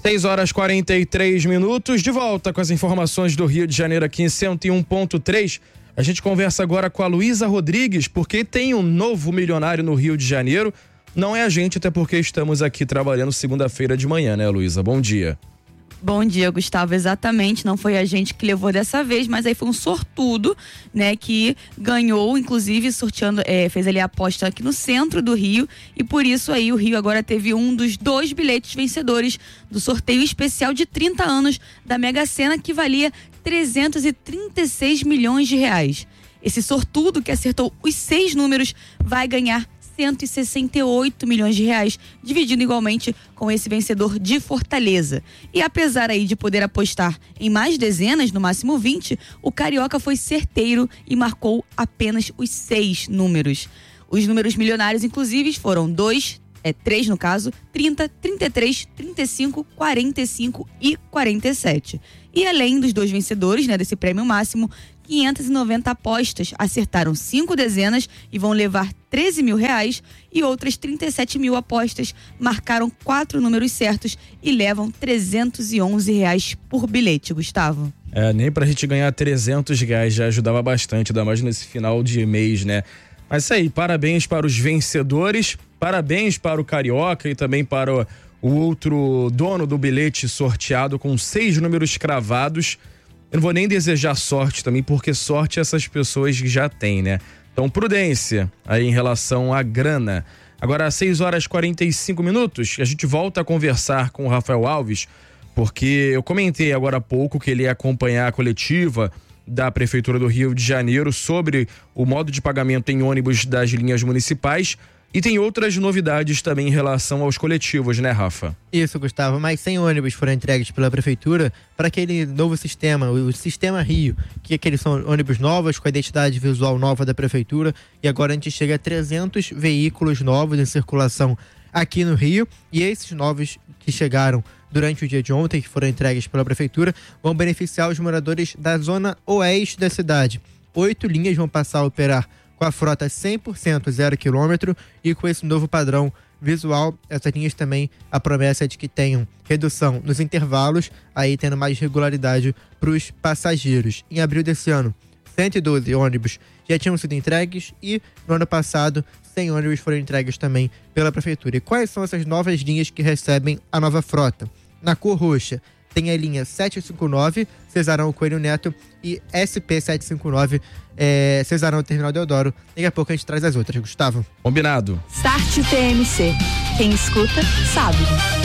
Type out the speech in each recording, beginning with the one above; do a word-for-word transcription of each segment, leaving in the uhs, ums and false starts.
seis horas e quarenta e três minutos, de volta com as informações do Rio de Janeiro aqui em cento e um ponto três. A gente conversa agora com a Luísa Rodrigues, porque tem um novo milionário no Rio de Janeiro. Não é a gente, até porque estamos aqui trabalhando segunda-feira de manhã, né, Luísa? Bom dia. Bom dia, Gustavo. Exatamente, não foi a gente que levou dessa vez, mas aí foi um sortudo, né, que ganhou, inclusive sorteando, é, fez ali a aposta aqui no centro do Rio, e por isso aí o Rio agora teve um dos dois bilhetes vencedores do sorteio especial de trinta anos da Mega Sena, que valia trezentos e trinta e seis milhões de reais. Esse sortudo que acertou os seis números vai ganhar cento e sessenta e oito milhões de reais, dividindo igualmente com esse vencedor de Fortaleza. E apesar aí de poder apostar em mais dezenas, no máximo vinte, o carioca foi certeiro e marcou apenas os seis números. Os números milionários, inclusive, foram dois, é, três no caso, trinta, trinta e três, trinta e cinco, quarenta e cinco e quarenta e sete. E além dos dois vencedores, né, desse prêmio máximo, quinhentas e noventa apostas acertaram cinco dezenas e vão levar treze mil reais, e outras trinta e sete mil apostas marcaram quatro números certos e levam trezentos e onze reais por bilhete, Gustavo. É, nem pra gente ganhar trezentos reais já ajudava bastante, ainda mais nesse final de mês, né? Mas isso aí, parabéns para os vencedores, parabéns para o carioca e também para o, o outro dono do bilhete sorteado com seis números cravados. Eu não vou nem desejar sorte também, porque sorte essas pessoas já têm, né? Então, prudência aí em relação à grana. Agora, às seis horas e quarenta e cinco minutos, a gente volta a conversar com o Rafael Alves, porque eu comentei agora há pouco que ele ia acompanhar a coletiva da Prefeitura do Rio de Janeiro sobre o modo de pagamento em ônibus das linhas municipais. E tem outras novidades também em relação aos coletivos, né, Rafa? Isso, Gustavo. Mais cem ônibus foram entregues pela Prefeitura para aquele novo sistema, o Sistema Rio, que aqueles são ônibus novos, com a identidade visual nova da Prefeitura. E agora a gente chega a trezentos veículos novos em circulação aqui no Rio. E esses novos que chegaram durante o dia de ontem, que foram entregues pela Prefeitura, vão beneficiar os moradores da zona oeste da cidade. Oito linhas vão passar a operar com a frota cem por cento zero quilômetro, e com esse novo padrão visual, essas linhas também, a promessa é de que tenham redução nos intervalos, aí tendo mais regularidade para os passageiros. Em abril desse ano, cento e doze ônibus já tinham sido entregues, e no ano passado cem ônibus foram entregues também pela Prefeitura. E quais são essas novas linhas que recebem a nova frota? Na cor roxa tem a linha setecentos e cinquenta e nove, Cesarão Coelho Neto, e S P setecentos e cinquenta e nove, é, Cesarão Terminal Deodoro. Daqui a pouco a gente traz as outras, Gustavo. Combinado. Start T M C. Quem escuta, sabe.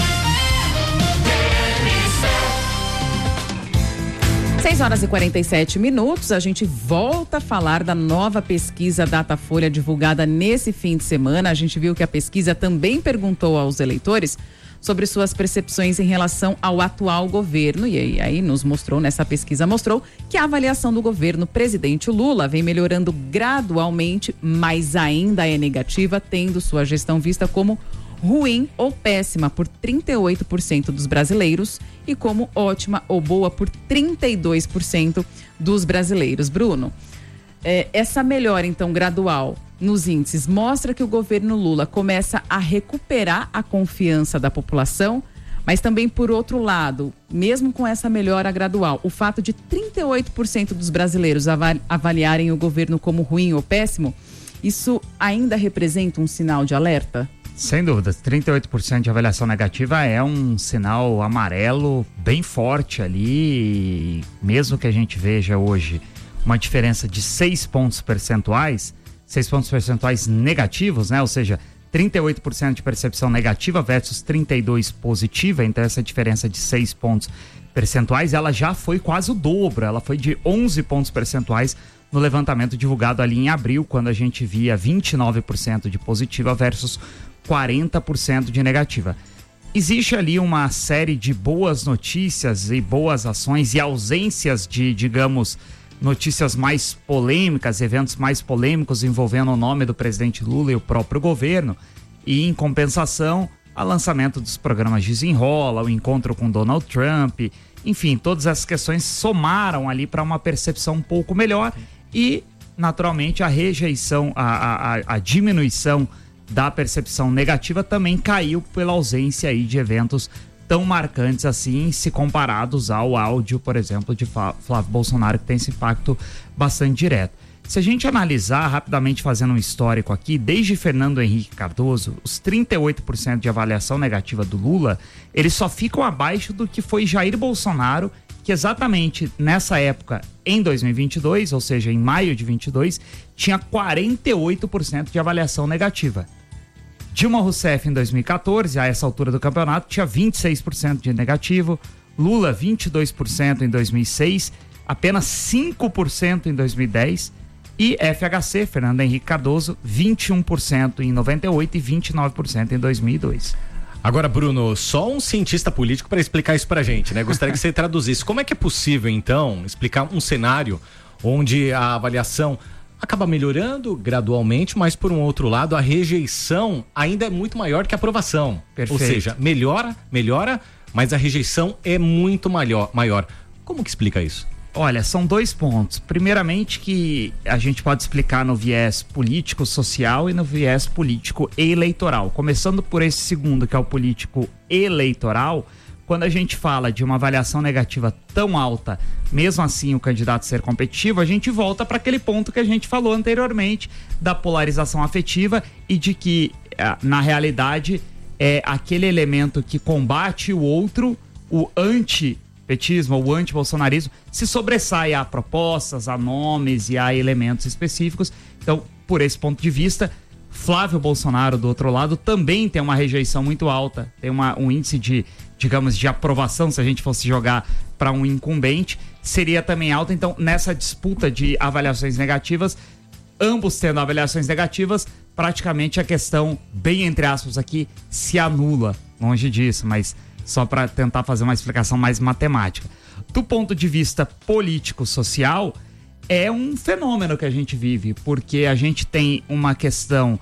seis horas e quarenta e sete minutos, a gente volta a falar da nova pesquisa Datafolha divulgada nesse fim de semana. A gente viu que a pesquisa também perguntou aos eleitores sobre suas percepções em relação ao atual governo, e aí, aí nos mostrou, nessa pesquisa mostrou que a avaliação do governo presidente Lula vem melhorando gradualmente, mas ainda é negativa, tendo sua gestão vista como ruim ou péssima por trinta e oito por cento dos brasileiros e como ótima ou boa por trinta e dois por cento dos brasileiros. Bruno, é, essa melhora então gradual nos índices mostra que o governo Lula começa a recuperar a confiança da população, mas também, por outro lado, mesmo com essa melhora gradual, o fato de trinta e oito por cento dos brasileiros avaliarem o governo como ruim ou péssimo, isso ainda representa um sinal de alerta? Sem dúvida, trinta e oito por cento de avaliação negativa é um sinal amarelo bem forte ali, mesmo que a gente veja hoje uma diferença de seis pontos percentuais, seis pontos percentuais negativos, né? Ou seja, trinta e oito por cento de percepção negativa versus trinta e dois por cento positiva, então essa diferença de seis pontos percentuais, ela já foi quase o dobro, ela foi de onze pontos percentuais no levantamento divulgado ali em abril, quando a gente via vinte e nove por cento de positiva versus quarenta por cento de negativa. Existe ali uma série de boas notícias e boas ações e ausências de, digamos, notícias mais polêmicas, eventos mais polêmicos envolvendo o nome do presidente Lula e o próprio governo, e em compensação, o lançamento dos programas Desenrola, o encontro com Donald Trump, enfim, todas essas questões somaram ali para uma percepção um pouco melhor e, naturalmente, a rejeição, a, a, a diminuição da percepção negativa também caiu pela ausência aí de eventos tão marcantes assim, se comparados ao áudio, por exemplo, de Flávio Bolsonaro, que tem esse impacto bastante direto. Se a gente analisar rapidamente, fazendo um histórico aqui, desde Fernando Henrique Cardoso, os trinta e oito por cento de avaliação negativa do Lula, eles só ficam abaixo do que foi Jair Bolsonaro, que exatamente nessa época, em dois mil e vinte e dois, ou seja, em maio de vinte e dois, tinha quarenta e oito por cento de avaliação negativa. Dilma Rousseff, em dois mil e quatorze, a essa altura do campeonato, tinha vinte e seis por cento de negativo. Lula, vinte e dois por cento em dois mil e seis, apenas cinco por cento em dois mil e dez. E F H C, Fernando Henrique Cardoso, vinte e um por cento em noventa e oito e vinte e nove por cento em dois mil e dois. Agora, Bruno, só um cientista político para explicar isso pra gente, né? Gostaria que você traduzisse. Como é que é possível, então, explicar um cenário onde a avaliação acaba melhorando gradualmente, mas por um outro lado a rejeição ainda é muito maior que a aprovação. Perfeito. Ou seja, melhora, melhora, mas a rejeição é muito maior. maior. Como que explica isso? Olha, são dois pontos. Primeiramente, que a gente pode explicar no viés político social e no viés político eleitoral. Começando por esse segundo, que é o político eleitoral, quando a gente fala de uma avaliação negativa tão alta, mesmo assim o candidato ser competitivo, a gente volta para aquele ponto que a gente falou anteriormente, da polarização afetiva e de que, na realidade, é aquele elemento que combate o outro, o anti-petismo, o anti-bolsonarismo, se sobressai a propostas, a nomes e a elementos específicos. Então, por esse ponto de vista, Flávio Bolsonaro, do outro lado, também tem uma rejeição muito alta, tem uma, um índice de, digamos, de aprovação, se a gente fosse jogar para um incumbente, seria também alta. Então, nessa disputa de avaliações negativas, ambos tendo avaliações negativas, praticamente a questão, bem entre aspas aqui, se anula. Longe disso, mas só para tentar fazer uma explicação mais matemática. Do ponto de vista político-social, é um fenômeno que a gente vive, porque a gente tem uma questão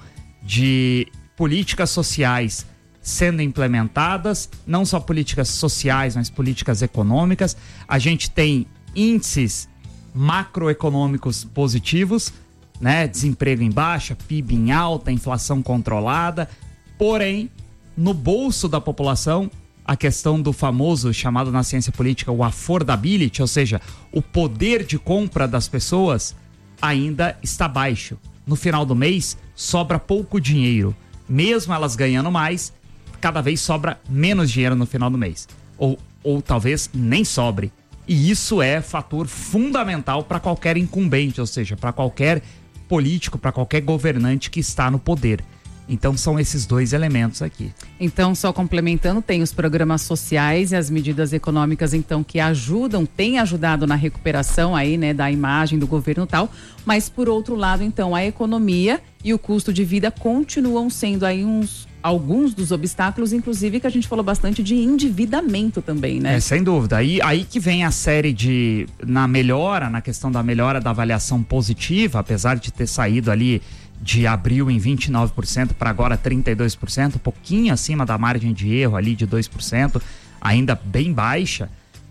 de políticas sociais sendo implementadas, não só políticas sociais, mas políticas econômicas. A gente tem índices macroeconômicos positivos, né? Desemprego em baixa, P I B em alta, inflação controlada. Porém, no bolso da população, a questão do famoso, chamado na ciência política, o affordability, ou seja, o poder de compra das pessoas, ainda está baixo. No final do mês, sobra pouco dinheiro. Mesmo elas ganhando mais, cada vez sobra menos dinheiro no final do mês. Ou, ou talvez nem sobre. E isso é fator fundamental para qualquer incumbente, ou seja, para qualquer político, para qualquer governante que está no poder. Então são esses dois elementos aqui. Então, só complementando, tem os programas sociais e as medidas econômicas, então, que ajudam, têm ajudado na recuperação aí, né, da imagem do governo e tal, mas por outro lado, então, a economia e o custo de vida continuam sendo aí uns, alguns dos obstáculos, inclusive que a gente falou bastante de endividamento também, né? É, sem dúvida. Aí, aí que vem a série de, na melhora, na questão da melhora da avaliação positiva, apesar de ter saído ali de abril em vinte e nove por cento para agora trinta e dois por cento, um pouquinho acima da margem de erro ali de dois por cento, ainda bem baixa,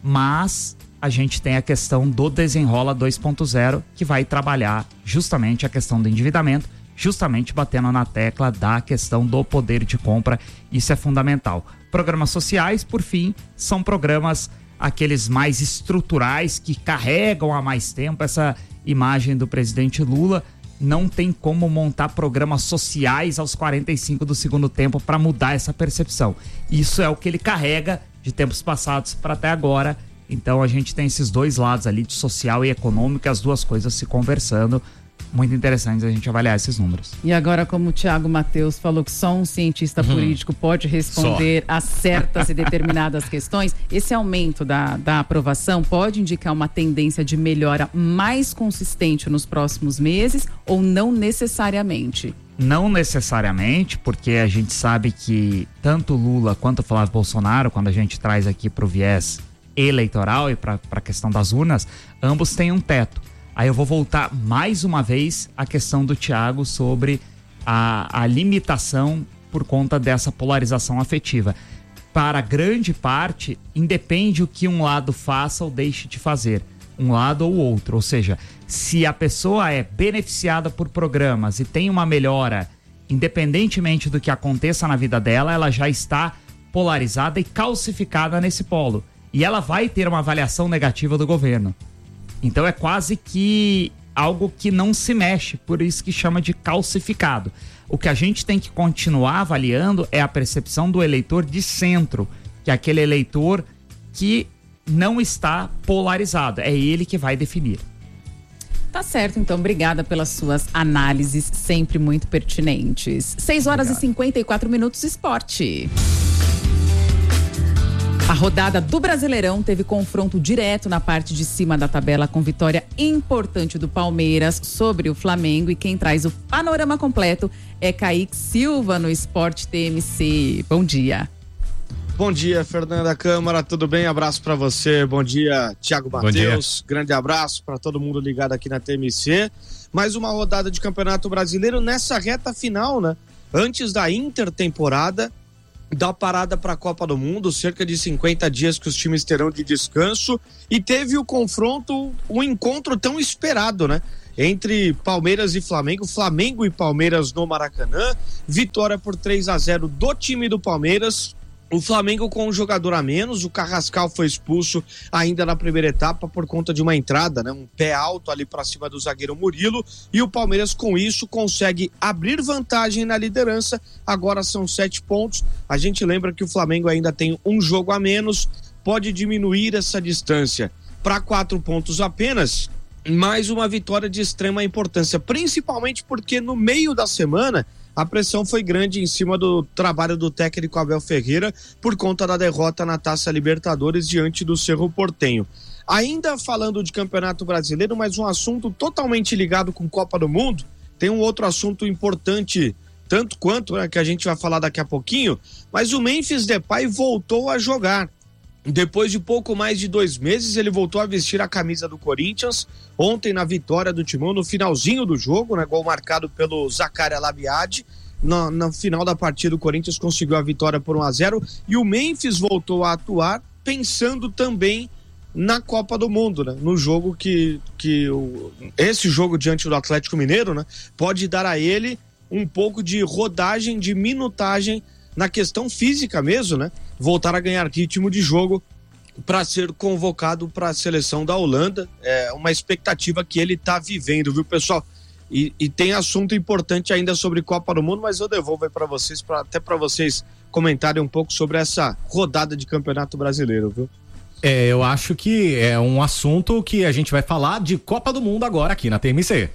mas a gente tem a questão do Desenrola dois ponto zero, que vai trabalhar justamente a questão do endividamento, justamente batendo na tecla da questão do poder de compra. Isso é fundamental. Programas sociais, por fim, são programas aqueles mais estruturais que carregam há mais tempo essa imagem do presidente Lula. Não tem como montar programas sociais aos quarenta e cinco do segundo tempo para mudar essa percepção. Isso é o que ele carrega de tempos passados para até agora. Então a gente tem esses dois lados ali, de social e econômico, as duas coisas se conversando. Muito interessante a gente avaliar esses números. E agora, como o Thiago Matheus falou que só um cientista uhum. político pode responder só a certas e determinadas questões, esse aumento da, da aprovação pode indicar uma tendência de melhora mais consistente nos próximos meses ou não necessariamente? Não necessariamente, porque a gente sabe que tanto Lula quanto Flávio Bolsonaro, quando a gente traz aqui para o viés eleitoral e para a questão das urnas, ambos têm um teto. Aí eu vou voltar mais uma vez à questão do Thiago sobre a, a limitação por conta dessa polarização afetiva. Para grande parte, independe o que um lado faça ou deixe de fazer, um lado ou outro. Ou seja, se a pessoa é beneficiada por programas e tem uma melhora, independentemente do que aconteça na vida dela, ela já está polarizada e calcificada nesse polo. E ela vai ter uma avaliação negativa do governo. Então é quase que algo que não se mexe, por isso que chama de calcificado. O que a gente tem que continuar avaliando é a percepção do eleitor de centro, que é aquele eleitor que não está polarizado. É ele que vai definir. Tá certo, então, obrigada pelas suas análises, sempre muito pertinentes. seis horas Obrigado. E cinquenta e quatro minutos, esporte. A rodada do Brasileirão teve confronto direto na parte de cima da tabela, com vitória importante do Palmeiras sobre o Flamengo. E quem traz o panorama completo é Kaique Silva no Esporte T M C. Bom dia. Bom dia, Fernanda Câmara, tudo bem? Abraço para você. Bom dia, Thiago Matheus. Grande abraço para todo mundo ligado aqui na T M C. Mais uma rodada de Campeonato Brasileiro nessa reta final, né? Antes da intertemporada, da parada para a Copa do Mundo, cerca de cinquenta dias que os times terão de descanso, e teve o confronto, o encontro tão esperado, né? Entre Palmeiras e Flamengo, Flamengo e Palmeiras no Maracanã, vitória por três a zero do time do Palmeiras. O Flamengo com um jogador a menos, o Carrascal foi expulso ainda na primeira etapa por conta de uma entrada, né? Um pé alto ali para cima do zagueiro Murilo, e o Palmeiras com isso consegue abrir vantagem na liderança. Agora são sete pontos. A gente lembra que o Flamengo ainda tem um jogo a menos, pode diminuir essa distância para quatro pontos apenas. Mais uma vitória de extrema importância, principalmente porque no meio da semana a pressão foi grande em cima do trabalho do técnico Abel Ferreira por conta da derrota na Taça Libertadores diante do Cerro Porteño. Ainda falando de Campeonato Brasileiro, mas um assunto totalmente ligado com Copa do Mundo, tem um outro assunto importante, tanto quanto, né, que a gente vai falar daqui a pouquinho, mas o Memphis Depay voltou a jogar. Depois de pouco mais de dois meses, ele voltou a vestir a camisa do Corinthians. Ontem, na vitória do Timão, no finalzinho do jogo, né, gol marcado pelo Zaccaria Labiade. No, no final da partida, o Corinthians conseguiu a vitória por um a zero. E o Memphis voltou a atuar, pensando também na Copa do Mundo, né? No jogo que, que o, esse jogo diante do Atlético Mineiro, né, pode dar a ele um pouco de rodagem, de minutagem na questão física mesmo, né? Voltar a ganhar ritmo de jogo para ser convocado para a seleção da Holanda. É uma expectativa que ele está vivendo, viu, pessoal? E, e tem assunto importante ainda sobre Copa do Mundo, mas eu devolvo aí para vocês, pra, até para vocês comentarem um pouco sobre essa rodada de Campeonato Brasileiro, viu? É, eu acho que é um assunto que a gente vai falar de Copa do Mundo agora aqui na T M C.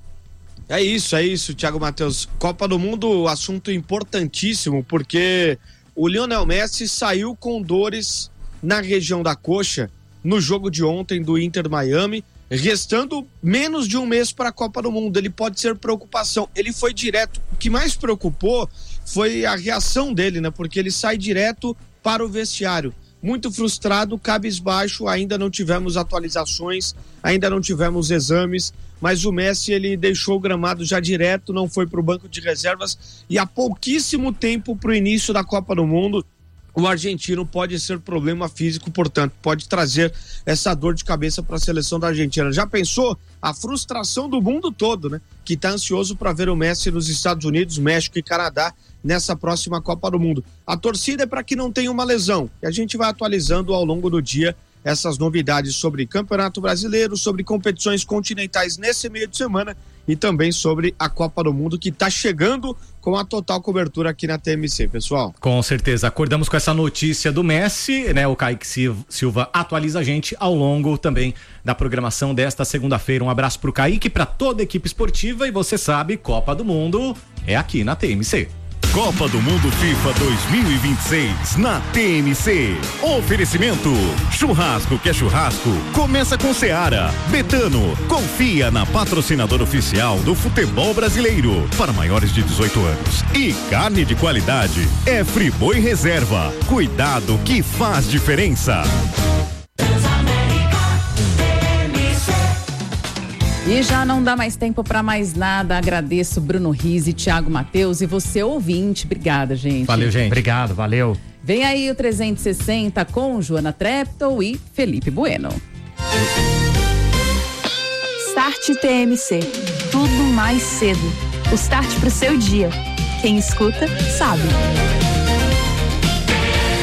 É isso, é isso, Thiago Matheus. Copa do Mundo, assunto importantíssimo, porque o Lionel Messi saiu com dores na região da coxa no jogo de ontem do Inter Miami, restando menos de um mês para a Copa do Mundo. Ele pode ser preocupação. Ele foi direto. O que mais preocupou foi a reação dele, né? Porque ele sai direto para o vestiário. Muito frustrado, cabisbaixo, ainda não tivemos atualizações, ainda não tivemos exames, mas o Messi, ele deixou o gramado já direto, não foi para o banco de reservas, e há pouquíssimo tempo para o início da Copa do Mundo, o argentino pode ser problema físico, portanto, pode trazer essa dor de cabeça para a seleção da Argentina. Já pensou? A frustração do mundo todo, né? Que está ansioso para ver o Messi nos Estados Unidos, México e Canadá nessa próxima Copa do Mundo. A torcida é para que não tenha uma lesão, e a gente vai atualizando ao longo do dia essas novidades sobre Campeonato Brasileiro, sobre competições continentais nesse meio de semana e também sobre a Copa do Mundo, que está chegando com a total cobertura aqui na T M C, pessoal. Com certeza, acordamos com essa notícia do Messi, né? O Kaique Silva atualiza a gente ao longo também da programação desta segunda-feira. Um abraço pro Kaique, para toda a equipe esportiva, e você sabe, Copa do Mundo é aqui na T M C. Copa do Mundo FIFA dois mil e vinte e seis na T M C. Oferecimento: churrasco que é churrasco, começa com Seara. Betano, confia na patrocinadora oficial do futebol brasileiro para maiores de dezoito anos. E carne de qualidade é Friboi Reserva. Cuidado que faz diferença. E já não dá mais tempo para mais nada. Agradeço Bruno Riz e Thiago Matheus e você ouvinte. Obrigada, gente. Valeu, gente. Obrigado, valeu. Vem aí o trezentos e sessenta com Joana Treptow e Felipe Bueno. Start T M C. Tudo mais cedo. O start pro seu dia. Quem escuta, sabe.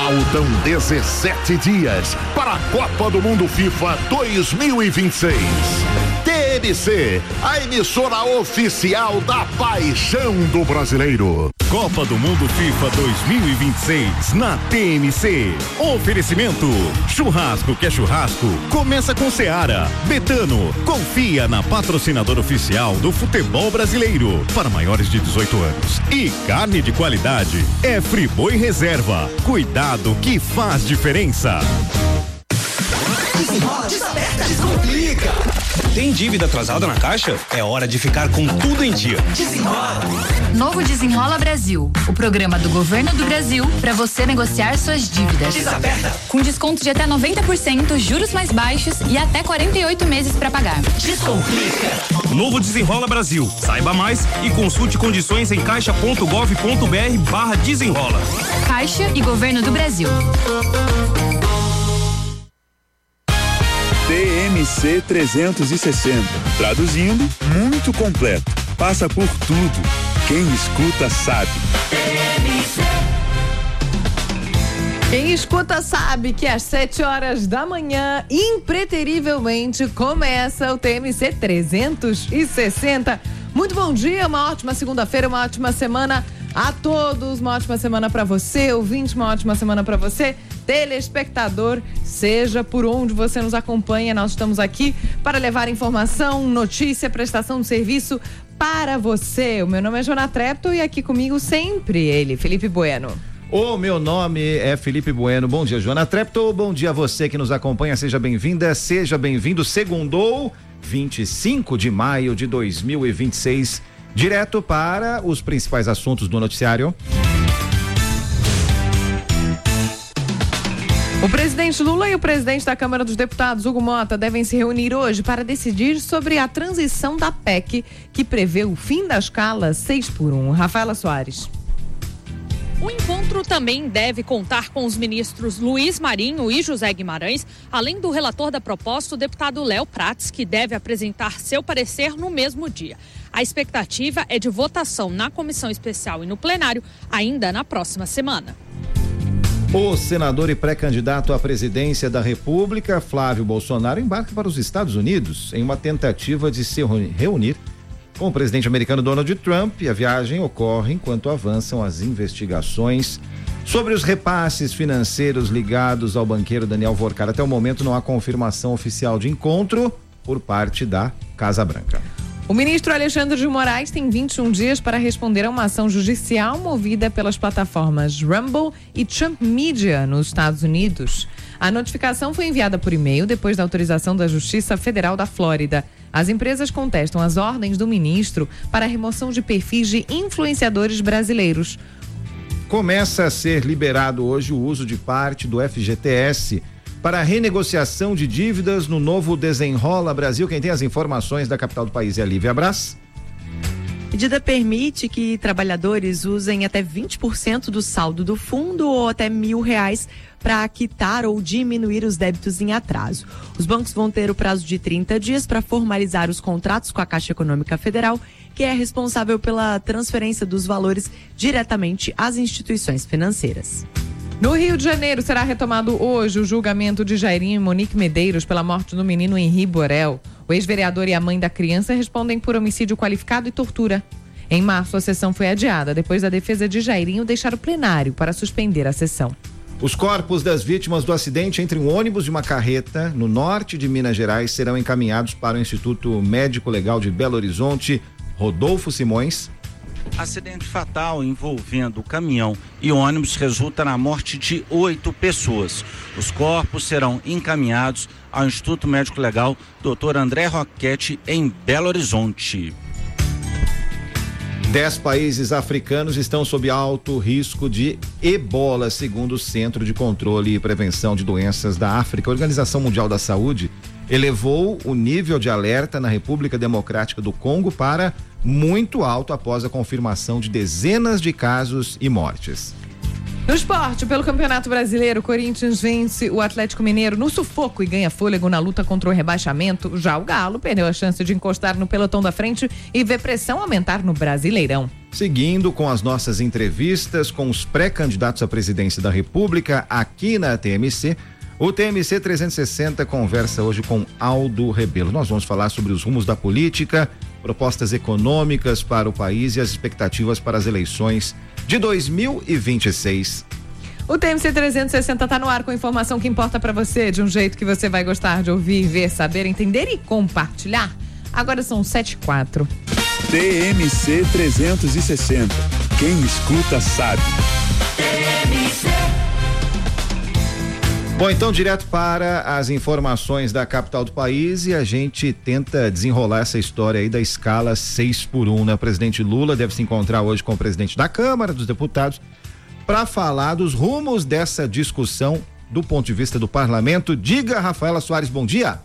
Faltam dezessete dias para a Copa do Mundo FIFA dois mil e vinte e seis. T M C, a emissora oficial da paixão do brasileiro. Copa do Mundo FIFA dois mil e vinte e seis na T M C. Oferecimento: churrasco que é churrasco, começa com Seara. Betano, confia na patrocinadora oficial do futebol brasileiro para maiores de dezoito anos. E carne de qualidade é Friboi Reserva. Cuidado que faz diferença. Desenrola, desaperta, descomplica. Tem dívida atrasada na Caixa? É hora de ficar com tudo em dia. Desenrola. Novo Desenrola Brasil, o programa do Governo do Brasil para você negociar suas dívidas. Desaperta. Com desconto de até noventa por cento, juros mais baixos e até quarenta e oito meses para pagar. Descomplica. Novo Desenrola Brasil. Saiba mais e consulte condições em caixa ponto gov ponto br barra desenrola. Caixa e Governo do Brasil. T M C trezentos e sessenta. Traduzindo, muito completo. Passa por tudo. Quem escuta sabe. Quem escuta sabe que às sete horas da manhã, impreterivelmente, começa o T M C trezentos e sessenta. Muito bom dia, uma ótima segunda-feira, uma ótima semana a todos, uma ótima semana para você, ouvinte, uma ótima semana para você, telespectador, seja por onde você nos acompanha, nós estamos aqui para levar informação, notícia, prestação de serviço para você. O meu nome é Joana Trepto e aqui comigo sempre ele, Felipe Bueno. O meu nome é Felipe Bueno. Bom dia, Joana Trepto. Bom dia a você que nos acompanha. Seja bem-vinda, seja bem-vindo. Segundou, vinte e cinco de maio de dois mil e vinte e seis. Direto para os principais assuntos do noticiário. O presidente Lula e o presidente da Câmara dos Deputados, Hugo Mota, devem se reunir hoje para decidir sobre a transição da P E C, que prevê o fim da escala seis por um. Rafaela Soares. O encontro também deve contar com os ministros Luiz Marinho e José Guimarães, além do relator da proposta, o deputado Léo Prats, que deve apresentar seu parecer no mesmo dia. A expectativa é de votação na comissão especial e no plenário ainda na próxima semana. O senador e pré-candidato à presidência da República, Flávio Bolsonaro, embarca para os Estados Unidos em uma tentativa de se reunir com o presidente americano Donald Trump. E a viagem ocorre enquanto avançam as investigações sobre os repasses financeiros ligados ao banqueiro Daniel Vorcar. Até o momento não há confirmação oficial de encontro por parte da Casa Branca. O ministro Alexandre de Moraes tem vinte e um dias para responder a uma ação judicial movida pelas plataformas Rumble e Trump Media nos Estados Unidos. A notificação foi enviada por e-mail depois da autorização da Justiça Federal da Flórida. As empresas contestam as ordens do ministro para a remoção de perfis de influenciadores brasileiros. Começa a ser liberado hoje o uso de parte do F G T S para a renegociação de dívidas no novo Desenrola Brasil. Quem tem as informações da capital do país é a Lívia Brás. A medida permite que trabalhadores usem até vinte por cento do saldo do fundo ou até mil reais para quitar ou diminuir os débitos em atraso. Os bancos vão ter o prazo de trinta dias para formalizar os contratos com a Caixa Econômica Federal, que é responsável pela transferência dos valores diretamente às instituições financeiras. No Rio de Janeiro, será retomado hoje o julgamento de Jairinho e Monique Medeiros pela morte do menino Henri Borel. O ex-vereador e a mãe da criança respondem por homicídio qualificado e tortura. Em março, a sessão foi adiada, depois da defesa de Jairinho deixar o plenário para suspender a sessão. Os corpos das vítimas do acidente entre um ônibus e uma carreta no norte de Minas Gerais serão encaminhados para o Instituto Médico Legal de Belo Horizonte. Rodolfo Simões. Acidente fatal envolvendo o caminhão e ônibus resulta na morte de oito pessoas. Os corpos serão encaminhados ao Instituto Médico Legal doutor André Roquete, em Belo Horizonte. Dez países africanos estão sob alto risco de ebola, segundo o Centro de Controle e Prevenção de Doenças da África. A Organização Mundial da Saúde elevou o nível de alerta na República Democrática do Congo para muito alto após a confirmação de dezenas de casos e mortes. No esporte, pelo Campeonato Brasileiro, o Corinthians vence o Atlético Mineiro no sufoco e ganha fôlego na luta contra o rebaixamento. Já o Galo perdeu a chance de encostar no pelotão da frente e ver pressão aumentar no Brasileirão. Seguindo com as nossas entrevistas com os pré-candidatos à presidência da República aqui na T M C, o T M C trezentos e sessenta conversa hoje com Aldo Rebelo. Nós vamos falar sobre os rumos da política, propostas econômicas para o país e as expectativas para as eleições de dois mil e vinte e seis. O T M C trezentos e sessenta está no ar com informação que importa para você, de um jeito que você vai gostar de ouvir, ver, saber, entender e compartilhar. Agora são sete e quatro. T M C trezentos e sessenta. Quem escuta sabe. T M C. Bom, então direto para as informações da capital do país e a gente tenta desenrolar essa história aí da escala seis por um, né? O presidente Lula deve se encontrar hoje com o presidente da Câmara dos Deputados para falar dos rumos dessa discussão do ponto de vista do parlamento. Diga, Rafaela Soares, bom dia.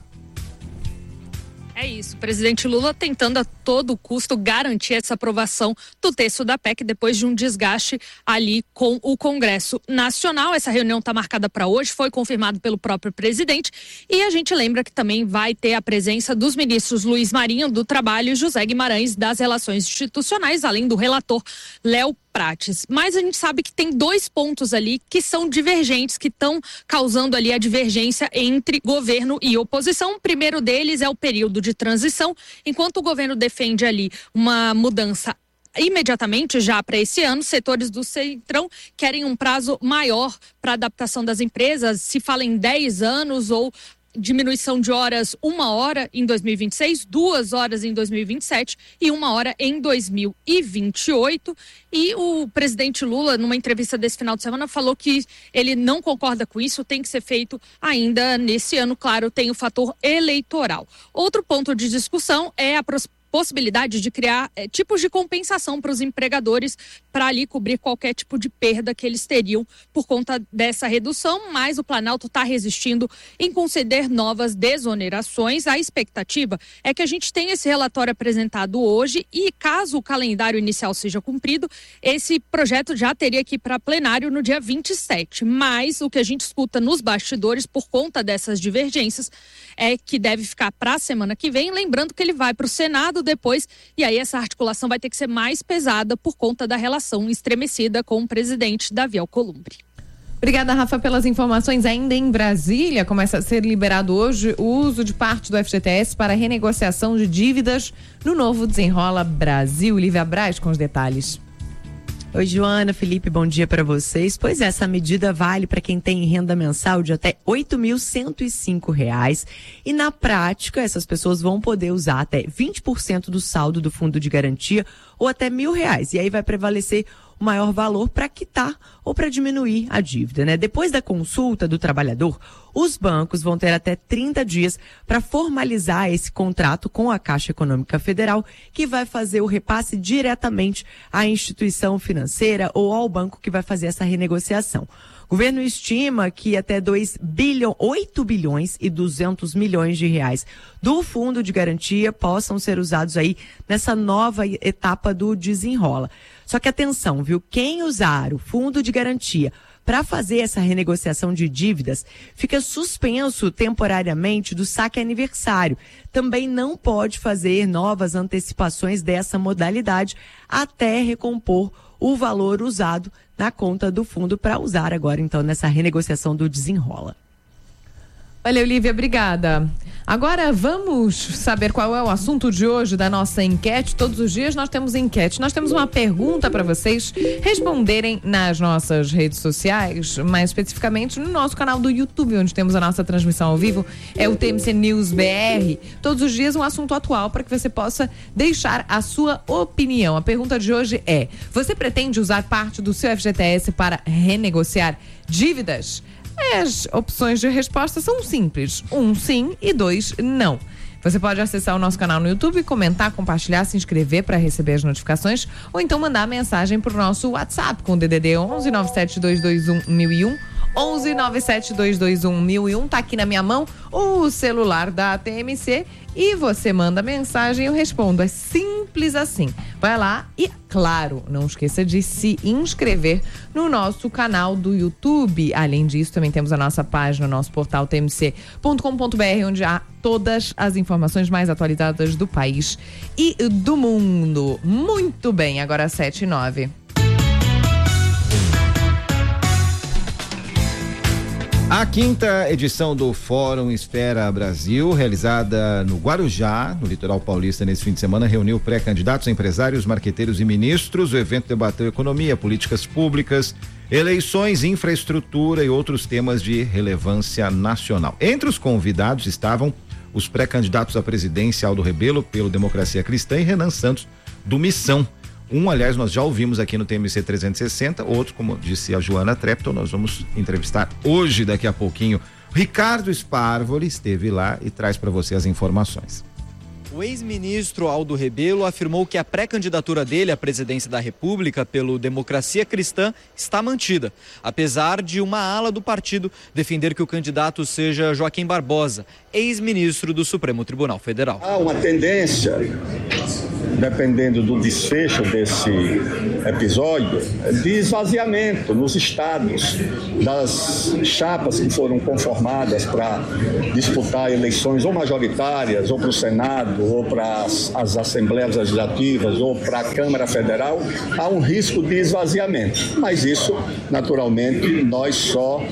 É isso, o presidente Lula tentando a todo custo garantir essa aprovação do texto da P E C depois de um desgaste ali com o Congresso Nacional. Essa reunião está marcada para hoje, foi confirmado pelo próprio presidente e a gente lembra que também vai ter a presença dos ministros Luiz Marinho do Trabalho e José Guimarães das Relações Institucionais, além do relator Léo Prates. Mas a gente sabe que tem dois pontos ali que são divergentes, que estão causando ali a divergência entre governo e oposição. O primeiro deles é o período de transição, enquanto o governo defende ali uma mudança imediatamente já para esse ano, setores do Centrão querem um prazo maior para adaptação das empresas, se fala em dez anos ou diminuição de horas, uma hora em dois mil e vinte e seis, duas horas em dois mil e vinte e sete e uma hora em dois mil e vinte e oito. E o presidente Lula, numa entrevista desse final de semana, falou que ele não concorda com isso, tem que ser feito ainda nesse ano. Claro, tem o fator eleitoral. Outro ponto de discussão é a prosperidade, possibilidade de criar é, tipos de compensação para os empregadores para ali cobrir qualquer tipo de perda que eles teriam por conta dessa redução, mas o Planalto está resistindo em conceder novas desonerações. A expectativa é que a gente tenha esse relatório apresentado hoje e, caso o calendário inicial seja cumprido, esse projeto já teria que ir para plenário no dia vinte e sete, mas o que a gente escuta nos bastidores por conta dessas divergências é que deve ficar para a semana que vem, lembrando que ele vai para o Senado depois, e aí essa articulação vai ter que ser mais pesada por conta da relação estremecida com o presidente Davi Alcolumbre. Obrigada, Rafa, pelas informações. Ainda em Brasília, começa a ser liberado hoje o uso de parte do F G T S para renegociação de dívidas no novo Desenrola Brasil. Lívia Braz com os detalhes. Oi, Joana, Felipe, bom dia para vocês. Pois é, essa medida vale para quem tem renda mensal de até oito mil cento e cinco reais e na prática essas pessoas vão poder usar até vinte por cento do saldo do fundo de garantia ou até mil reais. E aí vai prevalecer o maior valor para quitar ou para diminuir a dívida, né? Depois da consulta do trabalhador, os bancos vão ter até trinta dias para formalizar esse contrato com a Caixa Econômica Federal, que vai fazer o repasse diretamente à instituição financeira ou ao banco que vai fazer essa renegociação. O governo estima que até dois bilhões, oito bilhões e duzentos milhões de reais do fundo de garantia possam ser usados aí nessa nova etapa do desenrola. Só que atenção, viu? Quem usar o fundo de garantia para fazer essa renegociação de dívidas fica suspenso temporariamente do saque aniversário. Também não pode fazer novas antecipações dessa modalidade até recompor o valor usado na conta do fundo para usar agora, então, nessa renegociação do desenrola. Valeu, Lívia, obrigada. Agora vamos saber qual é o assunto de hoje da nossa enquete. Todos os dias nós temos enquete. Nós temos uma pergunta para vocês responderem nas nossas redes sociais, mais especificamente no nosso canal do YouTube, onde temos a nossa transmissão ao vivo, é o T M C News B R. Todos os dias um assunto atual para que você possa deixar a sua opinião. A pergunta de hoje é: você pretende usar parte do seu F G T S para renegociar dívidas? As opções de resposta são simples. Um, sim, e dois, não. Você pode acessar o nosso canal no YouTube, comentar, compartilhar, se inscrever para receber as notificações ou então mandar mensagem para o nosso WhatsApp com o D D D onze nove sete dois dois um mil e um onze nove sete dois dois um mil e um, tá aqui na minha mão o celular da T M C e você manda mensagem e eu respondo. É simples assim. Vai lá e, claro, não esqueça de se inscrever no nosso canal do YouTube. Além disso, também temos a nossa página, o nosso portal t m c ponto com ponto b r, onde há todas as informações mais atualizadas do país e do mundo. Muito bem, agora sete e nove. A quinta edição do Fórum Esfera Brasil, realizada no Guarujá, no litoral paulista, nesse fim de semana, reuniu pré-candidatos, empresários, marqueteiros e ministros. O evento debateu economia, políticas públicas, eleições, infraestrutura e outros temas de relevância nacional. Entre os convidados estavam os pré-candidatos à presidência Aldo Rebelo, pelo Democracia Cristã, e Renan Santos, do Missão. Um, aliás, nós já ouvimos aqui no T M C trezentos e sessenta, outro, como disse a Joana Trepton, nós vamos entrevistar hoje, daqui a pouquinho. Ricardo Sparvoli esteve lá e traz para você as informações. O ex-ministro Aldo Rebelo afirmou que a pré-candidatura dele à presidência da República pelo Democracia Cristã está mantida, apesar de uma ala do partido defender que o candidato seja Joaquim Barbosa, ex-ministro do Supremo Tribunal Federal. Há uma tendência, dependendo do desfecho desse episódio, de esvaziamento nos estados das chapas que foram conformadas para disputar eleições ou majoritárias, ou para o Senado, ou para as, as Assembleias Legislativas, ou para a Câmara Federal. Há um risco de esvaziamento, mas isso, naturalmente, nós só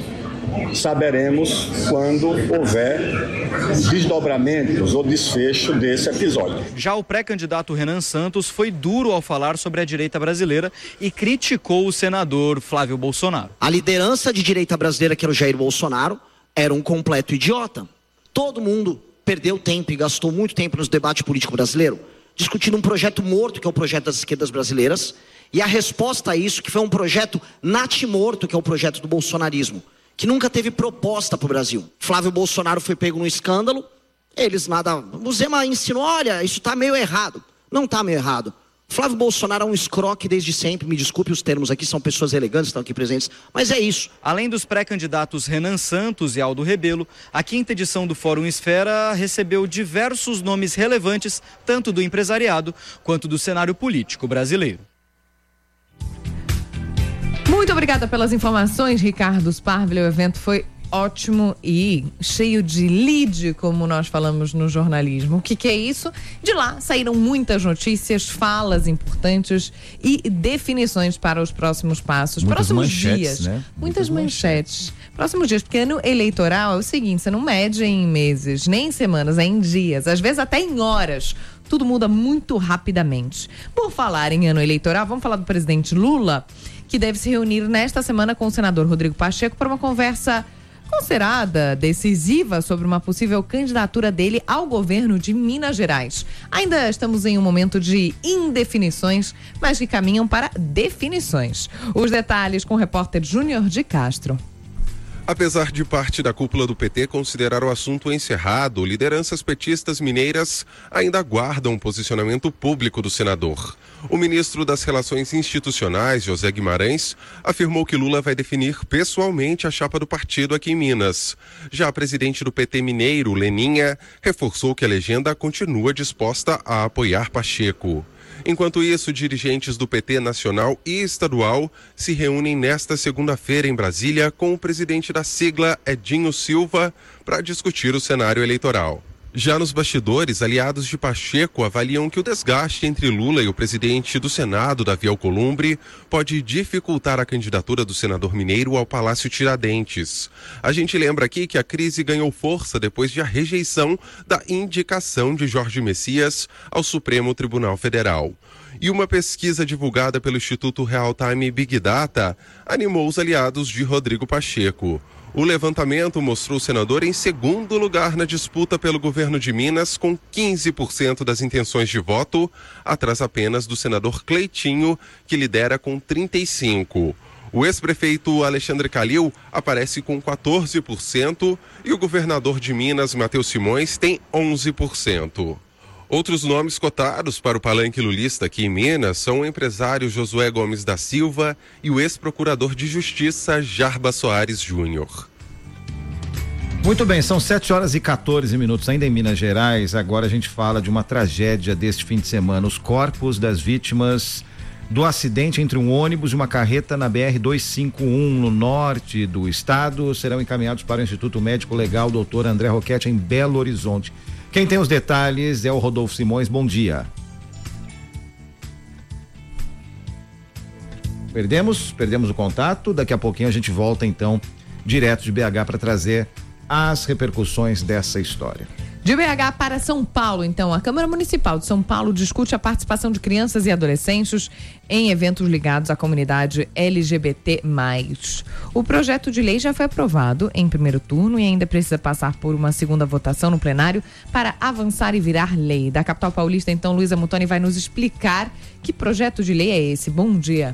saberemos quando houver desdobramentos ou desfecho desse episódio. Já o pré-candidato Renan Santos foi duro ao falar sobre a direita brasileira e criticou o senador Flávio Bolsonaro. A liderança de direita brasileira, que era o Jair Bolsonaro, era um completo idiota. Todo mundo perdeu tempo e gastou muito tempo no debate político brasileiro discutindo um projeto morto, que é o projeto das esquerdas brasileiras, e a resposta a isso, que foi um projeto natimorto, que é o projeto do bolsonarismo, que nunca teve proposta para o Brasil. Flávio Bolsonaro foi pego no escândalo, eles nada... O Zema ensinou, olha, isso está meio errado. Não está meio errado. Flávio Bolsonaro é um escroque desde sempre, me desculpe os termos aqui, são pessoas elegantes que estão aqui presentes, mas é isso. Além dos pré-candidatos Renan Santos e Aldo Rebelo, a quinta edição do Fórum Esfera recebeu diversos nomes relevantes, tanto do empresariado quanto do cenário político brasileiro. Muito obrigada pelas informações, Ricardo Sparvoli. O evento foi ótimo e cheio de lead, como nós falamos no jornalismo. O que, que é isso? De lá saíram muitas notícias, falas importantes e definições para os próximos passos, muitas próximos manchetes, dias. Né? Muitas, muitas manchetes. manchetes. Próximos dias, porque ano eleitoral é o seguinte, você não mede em meses, nem em semanas, é em dias, às vezes até em horas. Tudo muda muito rapidamente. Por falar em ano eleitoral, vamos falar do presidente Lula, que deve se reunir nesta semana com o senador Rodrigo Pacheco para uma conversa considerada decisiva sobre uma possível candidatura dele ao governo de Minas Gerais. Ainda estamos em um momento de indefinições, mas que caminham para definições. Os detalhes com o repórter Júnior de Castro. Apesar de parte da cúpula do P T considerar o assunto encerrado, lideranças petistas mineiras ainda aguardam um posicionamento público do senador. O ministro das Relações Institucionais, José Guimarães, afirmou que Lula vai definir pessoalmente a chapa do partido aqui em Minas. Já a presidente do P T mineiro, Leninha, reforçou que a legenda continua disposta a apoiar Pacheco. Enquanto isso, dirigentes do P T nacional e estadual se reúnem nesta segunda-feira em Brasília com o presidente da sigla, Edinho Silva, para discutir o cenário eleitoral. Já nos bastidores, aliados de Pacheco avaliam que o desgaste entre Lula e o presidente do Senado, Davi Alcolumbre, pode dificultar a candidatura do senador mineiro ao Palácio Tiradentes. A gente lembra aqui que a crise ganhou força depois de a rejeição da indicação de Jorge Messias ao Supremo Tribunal Federal. E uma pesquisa divulgada pelo Instituto Real Time Big Data animou os aliados de Rodrigo Pacheco. O levantamento mostrou o senador em segundo lugar na disputa pelo governo de Minas, com quinze por cento das intenções de voto, atrás apenas do senador Cleitinho, que lidera com trinta e cinco por cento. O ex-prefeito Alexandre Calil aparece com quatorze por cento e o governador de Minas, Matheus Simões, tem onze por cento. Outros nomes cotados para o palanque lulista aqui em Minas são o empresário Josué Gomes da Silva e o ex-procurador de Justiça Jarba Soares Júnior. Muito bem, são sete horas e quatorze minutos, ainda em Minas Gerais. Agora a gente fala de uma tragédia deste fim de semana. Os corpos das vítimas do acidente entre um ônibus e uma carreta na B R duzentos e cinquenta e um, no norte do estado, serão encaminhados para o Instituto Médico Legal doutor André Roquette, em Belo Horizonte. Quem tem os detalhes é o Rodolfo Simões. Bom dia. Perdemos, perdemos o contato. Daqui a pouquinho a gente volta então direto de B H para trazer as repercussões dessa história. De B H para São Paulo, então, a Câmara Municipal de São Paulo discute a participação de crianças e adolescentes em eventos ligados à comunidade L G B T mais. O projeto de lei já foi aprovado em primeiro turno e ainda precisa passar por uma segunda votação no plenário para avançar e virar lei. Da capital paulista, então, Luísa Mutoni vai nos explicar que projeto de lei é esse. Bom dia.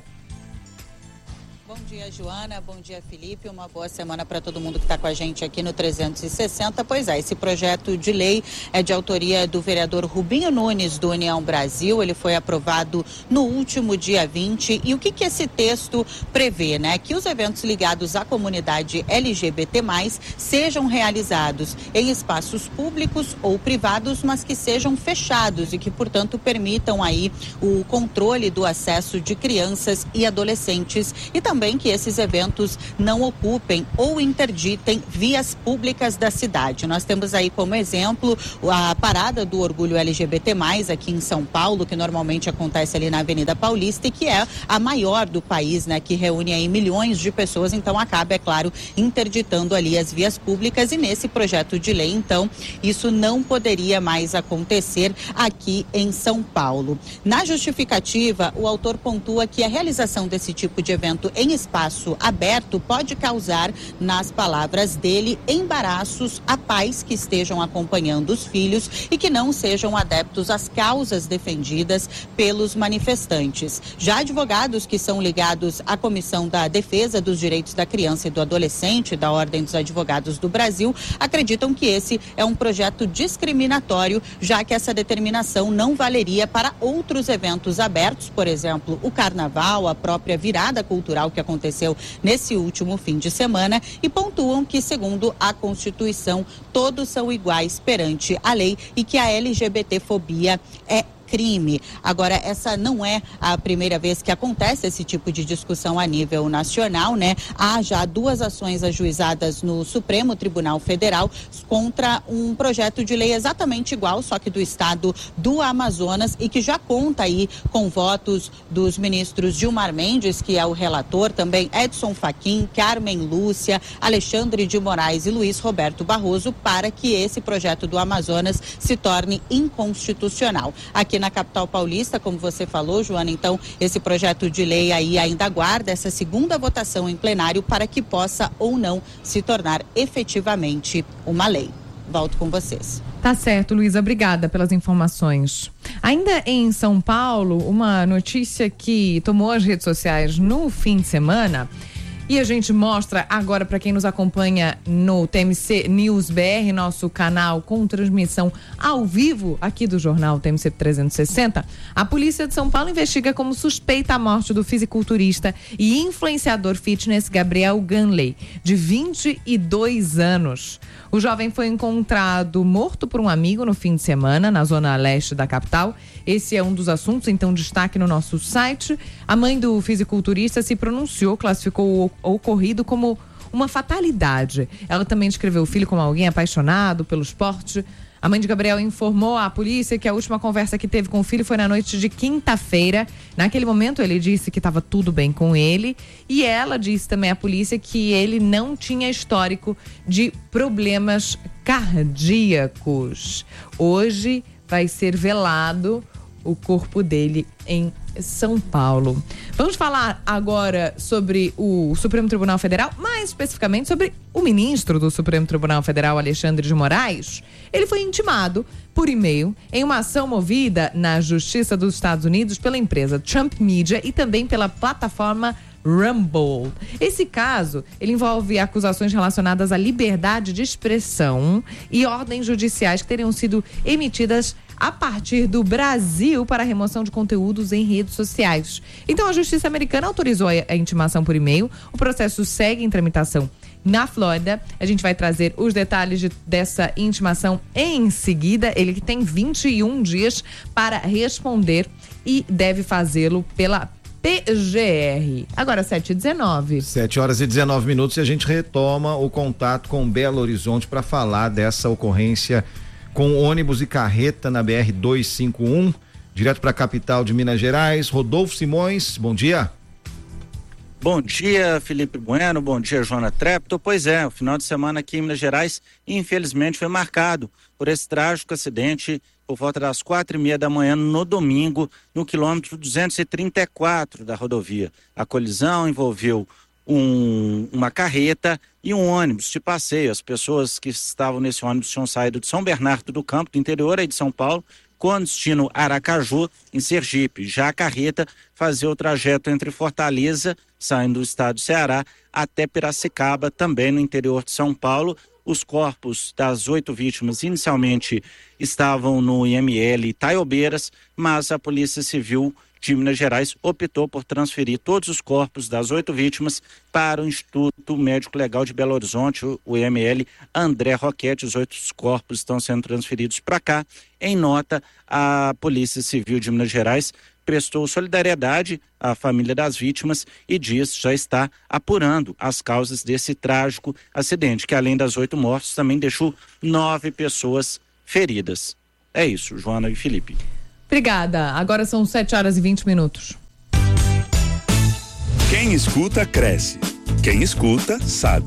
Bom dia, Joana. Bom dia, Felipe. Uma boa semana para todo mundo que está com a gente aqui no trezentos e sessenta. Pois é, esse projeto de lei é de autoria do vereador Rubinho Nunes, do União Brasil. Ele foi aprovado no último dia vinte. E o que que esse texto prevê, né? Que os eventos ligados à comunidade L G B T mais, sejam realizados em espaços públicos ou privados, mas que sejam fechados e que, portanto, permitam aí o controle do acesso de crianças e adolescentes, e também que esses eventos não ocupem ou interditem vias públicas da cidade. Nós temos aí como exemplo a parada do Orgulho L G B T mais, aqui em São Paulo, que normalmente acontece ali na Avenida Paulista e que é a maior do país, né, que reúne aí milhões de pessoas, então acaba, é claro, interditando ali as vias públicas, e nesse projeto de lei, então, isso não poderia mais acontecer aqui em São Paulo. Na justificativa, o autor pontua que a realização desse tipo de evento em espaço aberto pode causar, nas palavras dele, embaraços a pais que estejam acompanhando os filhos e que não sejam adeptos às causas defendidas pelos manifestantes. Já advogados que são ligados à Comissão da Defesa dos Direitos da Criança e do Adolescente, da Ordem dos Advogados do Brasil, acreditam que esse é um projeto discriminatório, já que essa determinação não valeria para outros eventos abertos, por exemplo, o Carnaval, a própria virada cultural que aconteceu nesse último fim de semana, e pontuam que, segundo a Constituição, todos são iguais perante a lei e que a L G B T fobia é crime. Agora, essa não é a primeira vez que acontece esse tipo de discussão a nível nacional, né? Há já duas ações ajuizadas no Supremo Tribunal Federal contra um projeto de lei exatamente igual, só que do estado do Amazonas, e que já conta aí com votos dos ministros Gilmar Mendes, que é o relator, também Edson Fachin, Carmen Lúcia, Alexandre de Moraes e Luiz Roberto Barroso, para que esse projeto do Amazonas se torne inconstitucional. Aqui na capital paulista, como você falou, Joana, então esse projeto de lei aí ainda aguarda essa segunda votação em plenário para que possa ou não se tornar efetivamente uma lei. Volto com vocês. Tá certo, Luísa, obrigada pelas informações. Ainda em São Paulo, uma notícia que tomou as redes sociais no fim de semana, e a gente mostra agora para quem nos acompanha no T M C News B R, nosso canal com transmissão ao vivo aqui do jornal T M C trezentos e sessenta. A polícia de São Paulo investiga como suspeita a morte do fisiculturista e influenciador fitness Gabriel Ganley, de vinte e dois anos. O jovem foi encontrado morto por um amigo no fim de semana na zona leste da capital. Esse é um dos assuntos, então, destaque no nosso site. A mãe do fisiculturista se pronunciou, classificou o ocorrido como uma fatalidade. Ela também descreveu o filho como alguém apaixonado pelo esporte. A mãe de Gabriel informou à polícia que a última conversa que teve com o filho foi na noite de quinta-feira. Naquele momento, ele disse que estava tudo bem com ele. E ela disse também à polícia que ele não tinha histórico de problemas cardíacos. Hoje vai ser velado o corpo dele em São Paulo. Vamos falar agora sobre o Supremo Tribunal Federal, mais especificamente sobre o ministro do Supremo Tribunal Federal, Alexandre de Moraes. Ele foi intimado por e-mail em uma ação movida na Justiça dos Estados Unidos pela empresa Trump Media e também pela plataforma Rumble. Esse caso, ele envolve acusações relacionadas à liberdade de expressão e ordens judiciais que teriam sido emitidas a partir do Brasil para a remoção de conteúdos em redes sociais. Então, a Justiça Americana autorizou a intimação por e-mail. O processo segue em tramitação na Flórida. A gente vai trazer os detalhes de, dessa intimação em seguida. Ele que tem vinte e um dias para responder e deve fazê-lo pela P G R. Agora sete e dezenove. sete horas e dezenove minutos e a gente retoma o contato com Belo Horizonte para falar dessa ocorrência com ônibus e carreta na B R duzentos e cinquenta e um, direto para a capital de Minas Gerais. Rodolfo Simões, bom dia. Bom dia, Felipe Bueno, bom dia, Joana Trepto. Pois é, o final de semana aqui em Minas Gerais, infelizmente, foi marcado por esse trágico acidente por volta das quatro e meia da manhã no domingo, no quilômetro duzentos e trinta e quatro da rodovia. A colisão envolveu um, uma carreta e um ônibus de passeio. As pessoas que estavam nesse ônibus tinham saído de São Bernardo do Campo, do interior aí de São Paulo, com destino Aracaju, em Sergipe. Já a carreta fazia o trajeto entre Fortaleza, saindo do estado do Ceará, até Piracicaba, também no interior de São Paulo. Os corpos das oito vítimas inicialmente estavam no I M L Itaiobeiras, mas a Polícia Civil de Minas Gerais optou por transferir todos os corpos das oito vítimas para o Instituto Médico Legal de Belo Horizonte, o I M L André Roquete. Os oito corpos estão sendo transferidos para cá. Em nota, a Polícia Civil de Minas Gerais prestou solidariedade à família das vítimas e diz já está apurando as causas desse trágico acidente, que além das oito mortes também deixou nove pessoas feridas. É isso, Joana e Felipe. Obrigada. Agora são sete horas e vinte minutos. Quem escuta, cresce. Quem escuta, sabe.